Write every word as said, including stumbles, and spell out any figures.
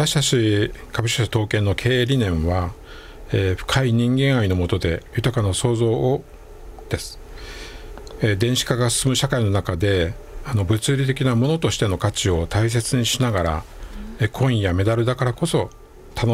私たち株式会社東建の経営理念は、えー、深い人間愛の下で豊かな創造をです、えー、電子化が進む社会の中であの物理的なものとしての価値を大切にしながら、えー、コインやメダルだからこそ